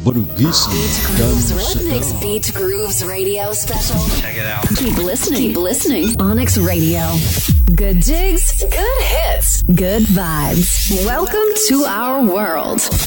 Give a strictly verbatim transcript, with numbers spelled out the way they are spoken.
Portuguese dan Rhythmix Setel. Beat Grooves Radio Special. Check it out. Keep listening. Keep listening. Onyx Radio. Good jigs. Good hits. Good vibes. Welcome to our world.